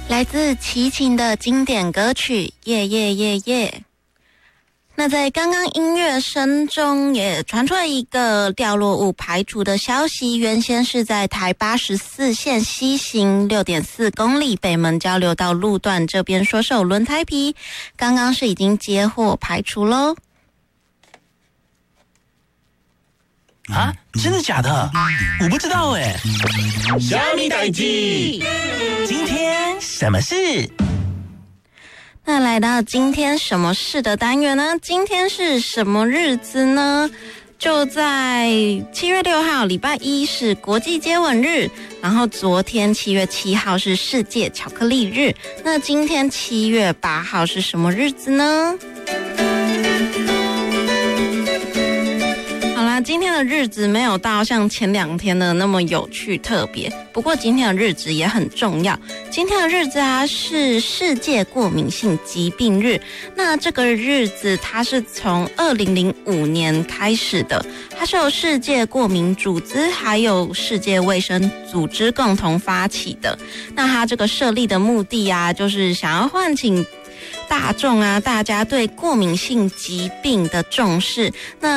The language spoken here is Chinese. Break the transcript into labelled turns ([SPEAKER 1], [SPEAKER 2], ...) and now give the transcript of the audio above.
[SPEAKER 1] 来自齐秦的经典歌曲耶耶耶耶。那在刚刚音乐声中也传出了一个掉落物排除的消息，原先是在台84线西行 6.4 公里北门交流道路段这边说是有轮胎皮，刚刚是已经接获排除咯。
[SPEAKER 2] 啊，真的假的？我不知道哎。
[SPEAKER 3] 虾米代志？
[SPEAKER 2] 今天什么事？
[SPEAKER 1] 那来到今天什么事的单元呢？今天是什么日子呢？就在7月6号礼拜一是国际接吻日，然后昨天7月7号是世界巧克力日。那今天7月8号是什么日子呢？好啦，今天的日子没有到像前2天的那么有趣特别，不过今天的日子也很重要。今天的日子啊是世界过敏性疾病日。那这个日子它是从2005年开始的，它是由世界过敏组织还有世界卫生组织共同发起的。那它这个设立的目的啊，就是想要唤醒大众啊，大家对过敏性疾病的重视。那